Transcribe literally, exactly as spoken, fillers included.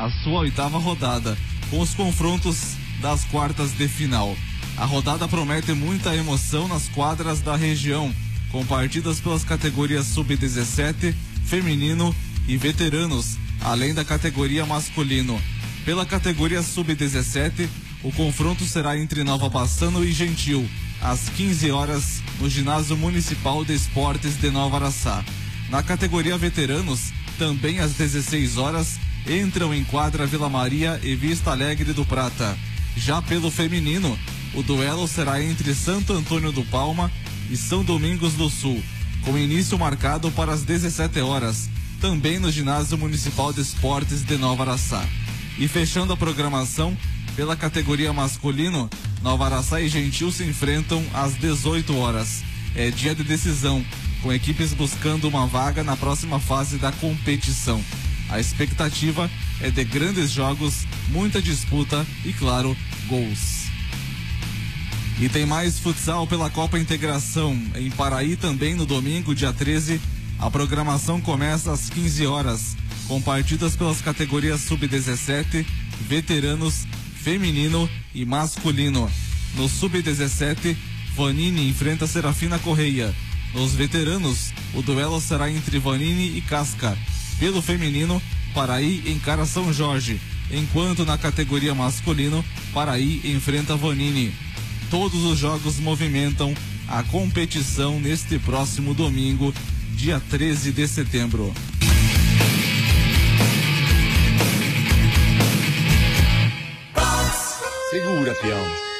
a sua oitava rodada, com os confrontos das quartas de final. A rodada promete muita emoção nas quadras da região, com partidas pelas categorias sub dezessete, feminino e veteranos, além da categoria masculino. Pela categoria sub dezessete, o confronto será entre Nova Bassano e Gentil, às quinze horas, no Ginásio Municipal de Esportes de Nova Araçá. Na categoria veteranos, também às dezesseis horas, entram em quadra Vila Maria e Vista Alegre do Prata. Já pelo feminino, o duelo será entre Santo Antônio do Palma e São Domingos do Sul, com início marcado para as dezessete horas, também no Ginásio Municipal de Esportes de Nova Araçá. E fechando a programação, pela categoria masculino, Nova Araçá e Gentil se enfrentam às dezoito horas. É dia de decisão, com equipes buscando uma vaga na próxima fase da competição. A expectativa é de grandes jogos, muita disputa e, claro, gols. E tem mais futsal pela Copa Integração. Em Paraí também no domingo, dia treze, a programação começa às quinze horas, com partidas pelas categorias sub dezessete, veteranos, feminino e masculino. No sub dezessete, Vanini enfrenta Serafina Correia. Nos veteranos, o duelo será entre Vanini e Casca. Pelo feminino, Paraí encara São Jorge, enquanto na categoria masculino, Paraí enfrenta Vanini. Todos os jogos movimentam a competição neste próximo domingo, dia treze de setembro. Segura, peão.